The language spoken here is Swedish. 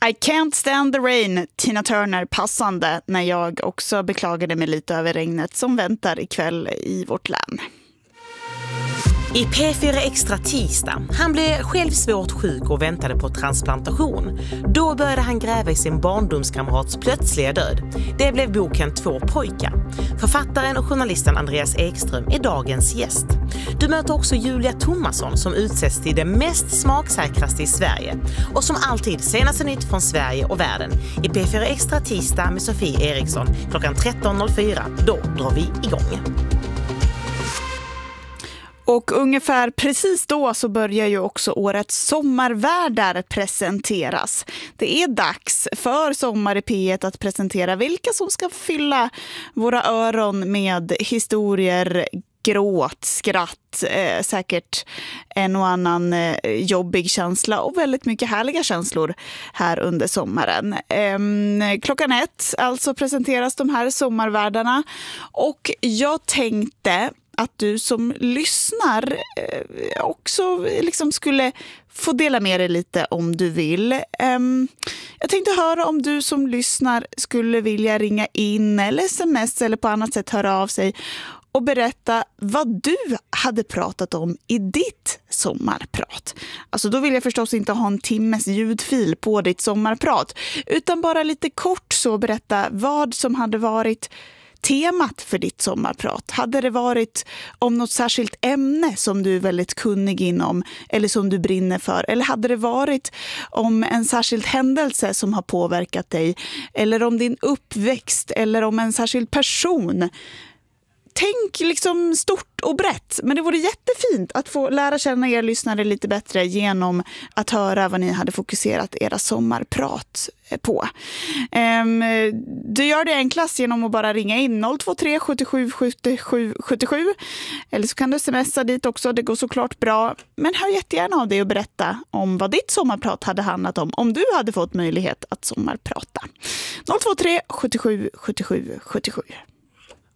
I can't stand the rain, Tina Turner, passande när jag också beklagade mig lite över regnet som väntar ikväll i vårt län. I P4 Extra tisdag. Han blev själv svårt sjuk och väntade på transplantation. Då började han gräva i sin barndomskamrats plötsliga död. Det blev boken 2 pojkar. Författaren och journalisten Andreas Ekström är dagens gäst. Du möter också Julia Thomasson som utses till det mest smaksäkraste i Sverige. Och som alltid senaste nytt från Sverige och världen. I P4 Extra tisdag med Sofie Eriksson klockan 13.04. Då drar vi igång. Och ungefär precis då så börjar ju också årets sommarvärdar presenteras. Det är dags för Sommar i P1 att presentera vilka som ska fylla våra öron med historier, gråt, skratt, säkert en och annan jobbig känsla och väldigt mycket härliga känslor här under sommaren. Klockan 1 alltså presenteras de här sommarvärdarna och jag tänkte att du som lyssnar också liksom skulle få dela med dig lite om du vill. Jag tänkte höra om du som lyssnar skulle vilja ringa in eller sms eller på annat sätt höra av sig och berätta vad du hade pratat om i ditt sommarprat. Alltså då vill jag förstås inte ha en timmes ljudfil på ditt sommarprat utan bara lite kort så berätta vad som hade varit temat för ditt sommarprat. Hade det varit om något särskilt ämne som du är väldigt kunnig inom eller som du brinner för? Eller hade det varit om en särskild händelse som har påverkat dig? Eller om din uppväxt? Eller om en särskild person? Tänk liksom stort och brett. Men det vore jättefint att få lära känna er lyssnare lite bättre genom att höra vad ni hade fokuserat era sommarprat på. Du gör det enklast genom att bara ringa in 023 77 77 77 eller så kan du smsa dit också, det går såklart bra. Men hör jättegärna av dig och berätta om vad ditt sommarprat hade handlat om du hade fått möjlighet att sommarprata. 023 77 77 77.